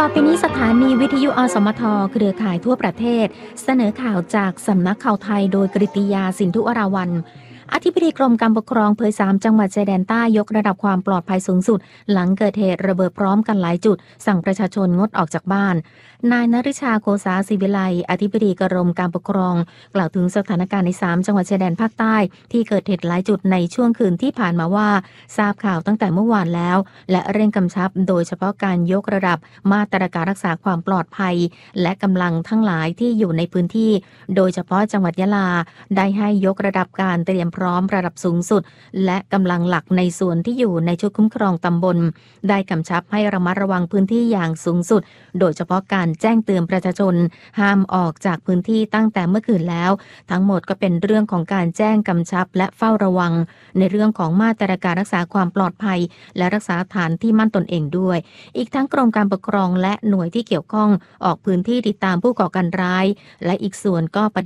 อไปนี้สถานีวิทยุอสมทเครือข่ายทั่วประเทศเสนอข่าวจากสำนักข่าวไทยโดยกฤติยาสินธุวราวัลย์อธิบดีกรมการปกครองเผย3จังหวัดชายแดนใต้ยกระดับความปลอดภัยสูงสุดหลังเกิดเหตุระเบิดพร้อมกันหลายจุดสั่งประชาชนงดออกจากบ้านนายนฤชาโกษาศิวิไลอธิบดีกรมการปกครองกล่าวถึงสถานการณ์ใน3จังหวัดชายแดนภาคใต้ที่เกิดเหตุหลายจุดในช่วงคืนที่ผ่านมาว่าทราบข่าวตั้งแต่เมื่อวานแล้วและเร่งกำชับโดยเฉพาะการยกระดับมาตรการรักษาความปลอดภัยและกำลังทั้งหลายที่อยู่ในพื้นที่โดยเฉพาะจังหวัดยะลาได้ให้ยกระดับการเตรียมพร้อมระดับสูงสุดและกำลังหลักในส่วนที่อยู่ในชุดคุ้มครองตำบลได้กำชับให้ระมัดระวังพื้นที่อย่างสูงสุดโดยเฉพาะการแจ้งเตือนประชาชนห้ามออกจากพื้นที่ตั้งแต่เมื่อคืนแล้วทั้งหมดก็เป็นเรื่องของการแจ้งกำชับและเฝ้าระวังในเรื่องของมาตรการรักษาความปลอดภัยและรักษาฐานที่มั่นตนเองด้วยอีกทั้งกรมการปกครองและหน่วยที่เกี่ยวข้องออกพื้นที่ติดตามผู้ก่อการร้ายและอีกส่วนก็